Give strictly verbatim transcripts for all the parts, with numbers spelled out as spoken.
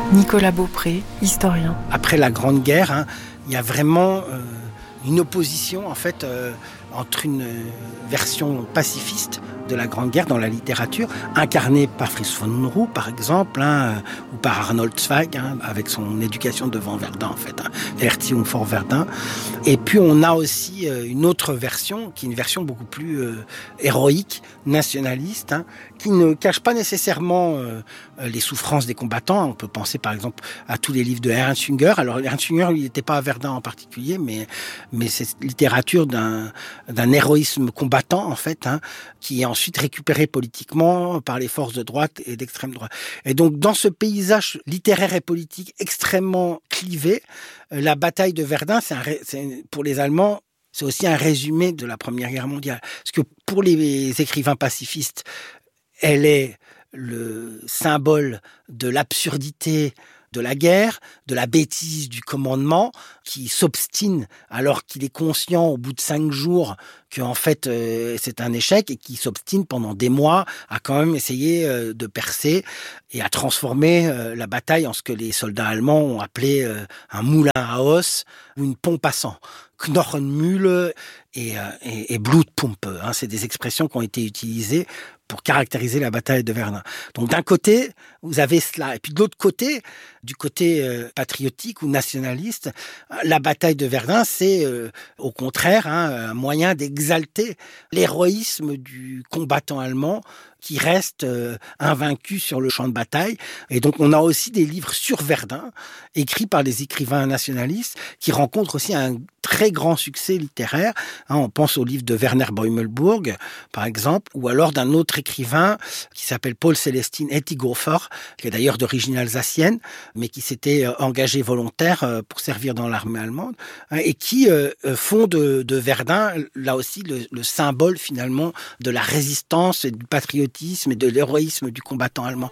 Nicolas Beaupré, historien. Après la Grande Guerre, hein, il y a vraiment euh, une opposition en fait euh, entre une euh, version pacifiste de la Grande Guerre dans la littérature, incarnée par Fritz von Unruh, par exemple, hein, ou par Arnold Zweig, hein, avec son éducation devant Verdun, en fait, hein, Erziehung vor Verdun. Et puis, on a aussi euh, une autre version, qui est une version beaucoup plus euh, héroïque, nationaliste, hein, qui ne cache pas nécessairement euh, les souffrances des combattants. On peut penser, par exemple, à tous les livres de Ernst Jünger. Alors, Ernst Jünger, il n'était pas à Verdun en particulier, mais, mais c'est littérature d'un, d'un héroïsme combattant, en fait, hein, qui est ensuite récupéré politiquement par les forces de droite et d'extrême droite. Et donc, dans ce paysage littéraire et politique extrêmement clivé, la bataille de Verdun, c'est, un, c'est pour les Allemands, c'est aussi un résumé de la Première Guerre mondiale. Parce que pour les écrivains pacifistes, elle est le symbole de l'absurdité de la guerre, de la bêtise du commandement, qui s'obstine alors qu'il est conscient au bout de cinq jours que en fait euh, c'est un échec, et qui s'obstine pendant des mois à quand même essayer euh, de percer et à transformer euh, la bataille en ce que les soldats allemands ont appelé euh, un moulin à os ou une pompe à sang. Knochenmühle et, euh, et, et Blutpumpe, hein, c'est des expressions qui ont été utilisées pour caractériser la bataille de Verdun. Donc d'un côté, vous avez cela. Et puis de l'autre côté, du côté euh, patriotique ou nationaliste, la bataille de Verdun, c'est euh, au contraire hein, un moyen d'exalter l'héroïsme du combattant allemand qui reste euh, invaincu sur le champ de bataille. Et donc on a aussi des livres sur Verdun, écrits par des écrivains nationalistes, qui rencontrent aussi un très grand succès littéraire. Hein, on pense au livre de Werner Bäumelburg, par exemple, ou alors d'un autre écrivain qui s'appelle Paul Célestin Ettighofer, qui est d'ailleurs d'origine alsacienne, mais qui s'était engagé volontaire pour servir dans l'armée allemande, hein, et qui euh, font de, de Verdun, là aussi, le, le symbole finalement de la résistance et du patriotisme et de l'héroïsme du combattant allemand.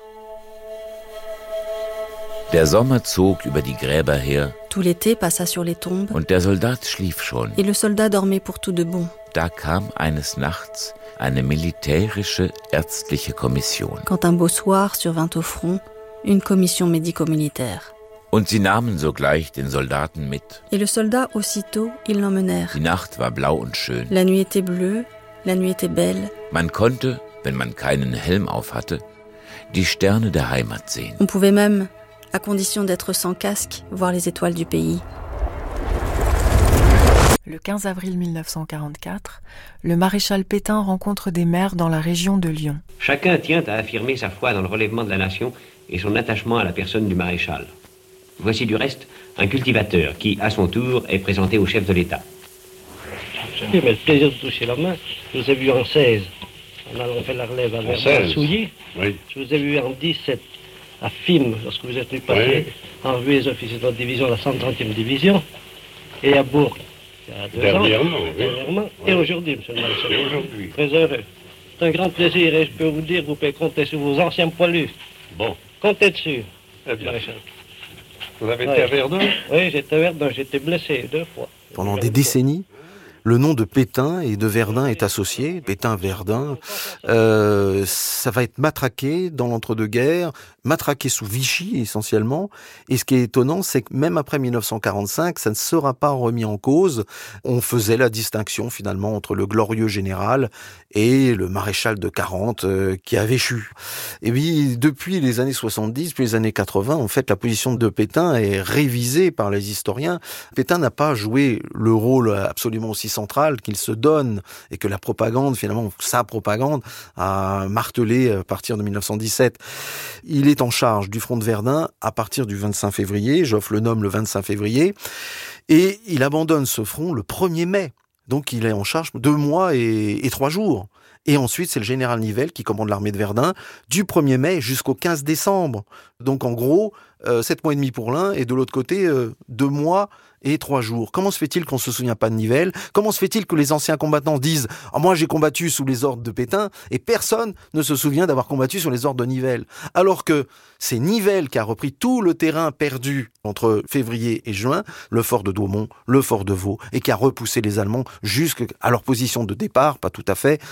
Der Sommer zog über die Gräber her. Tout l'été passa sur les tombes. Und der Soldat schlief schon. Et le soldat dormait pour tout de bon. Da kam eines Nachts eine militärische ärztliche Kommission. Quand un beau soir survint au front une commission médico-militaire. Und sie nahmen sogleich den Soldaten mit. Et le soldat aussitôt, ils l'emmenèrent. Die Nacht war blau und schön. La nuit était bleue, la nuit était belle. Man konnte, wenn man keinen Helm auf hatte, die Sterne der Heimat sehen. On pouvait même, à condition d'être sans casque, voir les étoiles du pays. Le quinze avril mille neuf cent quarante-quatre, le maréchal Pétain rencontre des maires dans la région de Lyon. Chacun tient à affirmer sa foi dans le relèvement de la nation et son attachement à la personne du maréchal. Voici du reste un cultivateur qui, à son tour, est présenté au chef de l'État. Oui, mais le plaisir de toucher la main, je vous ai vu en seize, en allant faire la relève à Verdun-Souilly. Oui. Je vous ai vu en dix-sept à Fismes, lorsque vous êtes venu passer oui. en revue les officiers de votre division, la cent trentième division, et à Bourg. Il y a deux dernièrement, ans, oui. dernièrement oui. et aujourd'hui, monsieur le maréchal. Et aujourd'hui. Très heureux. C'est un grand plaisir et je peux vous dire que vous pouvez compter sur vos anciens poilus. Bon. Comptez dessus, eh bien. maréchal. Vous avez été à Verdun ? Oui, j'étais à Verdun, j'ai été blessé deux fois. Pendant des décennies, le nom de Pétain et de Verdun est associé. Pétain-Verdun, euh, ça va être matraqué dans l'entre-deux-guerres, matraqué sous Vichy essentiellement. Et ce qui est étonnant, c'est que même après mille neuf cent quarante-cinq, ça ne sera pas remis en cause. On faisait la distinction finalement entre le glorieux général et le maréchal de quarante euh, qui avait échu. Et puis depuis les années soixante-dix, puis les années quatre-vingts, en fait, la position de Pétain est révisée par les historiens. Pétain n'a pas joué le rôle absolument aussi central qu'il se donne et que la propagande, finalement, sa propagande, a martelé à partir de mille neuf cent dix-sept. Il est en charge du front de Verdun à partir du vingt-cinq février, Joffre le nomme le vingt-cinq février, et il abandonne ce front le premier mai. Donc il est en charge deux mois et, et trois jours. Et ensuite, c'est le général Nivelle qui commande l'armée de Verdun du premier mai jusqu'au quinze décembre. Donc en gros, euh, sept mois et demi pour l'un et de l'autre côté, euh, deux mois et trois jours. Comment se fait-il qu'on se souvient pas de Nivelle ? Comment se fait-il que les anciens combattants disent oh, « moi j'ai combattu sous les ordres de Pétain » et personne ne se souvient d'avoir combattu sur les ordres de Nivelle ? Alors que c'est Nivelle qui a repris tout le terrain perdu entre février et juin, le fort de Douaumont, le fort de Vaux, et qui a repoussé les Allemands jusqu'à leur position de départ, pas tout à fait, en décembre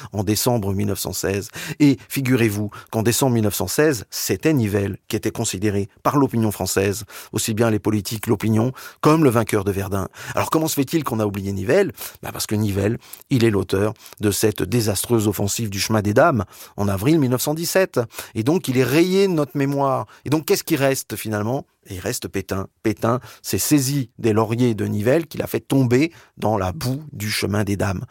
décembre mille neuf cent seize. Et figurez-vous qu'en décembre mille neuf cent seize, c'était Nivelle qui était considéré par l'opinion française, aussi bien les politiques, l'opinion, comme le vainqueur de Verdun. Alors comment se fait-il qu'on a oublié Nivelle ? Bah parce que Nivelle, il est l'auteur de cette désastreuse offensive du chemin des Dames en avril mille neuf cent dix-sept. Et donc il est rayé de notre mémoire. Et donc qu'est-ce qui reste finalement ? Et il reste Pétain. Pétain s'est saisi des lauriers de Nivelle qu'il a fait tomber dans la boue du chemin des Dames.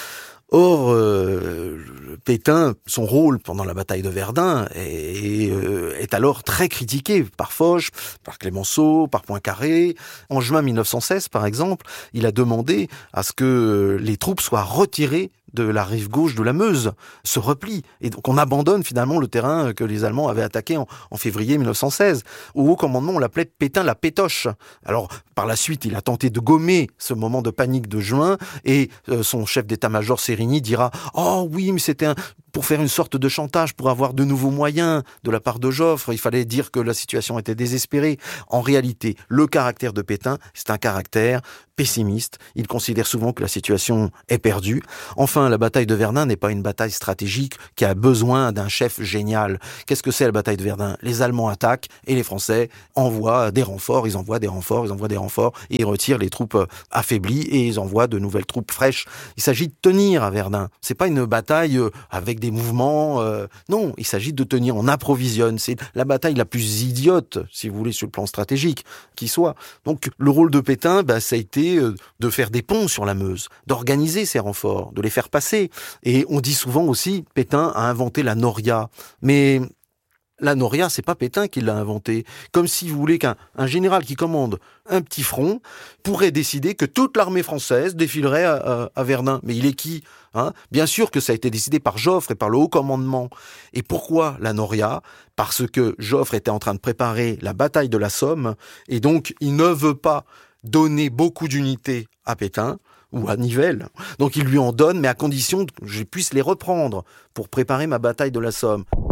Or, euh, Pétain, son rôle pendant la bataille de Verdun est, est, est alors très critiqué par Foch, par Clémenceau, par Poincaré. En juin mille neuf cent seize, par exemple, il a demandé à ce que les troupes soient retirées de la rive gauche de la Meuse, se replie. Et donc on abandonne finalement le terrain que les Allemands avaient attaqué en, en février mille neuf cent seize. Au haut commandement, on l'appelait Pétain la pétoche. Alors, par la suite, il a tenté de gommer ce moment de panique de juin, et euh, son chef d'état-major Sérigny dira « Oh oui, mais c'était un... » pour faire une sorte de chantage, pour avoir de nouveaux moyens de la part de Joffre. Il fallait dire que la situation était désespérée. En réalité, le caractère de Pétain, c'est un caractère pessimiste. Il considère souvent que la situation est perdue. Enfin, la bataille de Verdun n'est pas une bataille stratégique qui a besoin d'un chef génial. Qu'est-ce que c'est la bataille de Verdun ? Les Allemands attaquent et les Français envoient des renforts, ils envoient des renforts, ils envoient des renforts et ils retirent les troupes affaiblies et ils envoient de nouvelles troupes fraîches. Il s'agit de tenir à Verdun. C'est pas une bataille avec des mouvements. Euh, non, il s'agit de tenir. On approvisionne. C'est la bataille la plus idiote, si vous voulez, sur le plan stratégique, qui soit. Donc, le rôle de Pétain, bah, ça a été de faire des ponts sur la Meuse, d'organiser ces renforts, de les faire passer. Et on dit souvent aussi, Pétain a inventé la Noria. Mais la Noria, c'est pas Pétain qui l'a inventé. Comme si vous voulez qu'un un général qui commande un petit front pourrait décider que toute l'armée française défilerait à, à, à Verdun. Mais il est qui ? Hein ? Bien sûr que ça a été décidé par Joffre et par le haut commandement. Et pourquoi la Noria ? Parce que Joffre était en train de préparer la bataille de la Somme, et donc il ne veut pas donner beaucoup d'unités à Pétain ou à Nivelle. Donc il lui en donne, mais à condition que je puisse les reprendre pour préparer ma bataille de la Somme.